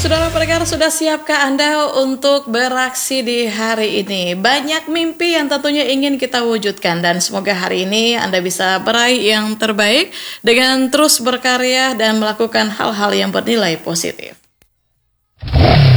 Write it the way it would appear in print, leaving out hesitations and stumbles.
Saudara pendengar, sudah siapkah Anda untuk beraksi di hari ini? Banyak mimpi yang tentunya ingin kita wujudkan, dan semoga hari ini Anda bisa meraih yang terbaik dengan terus berkarya dan melakukan hal-hal yang bernilai positif.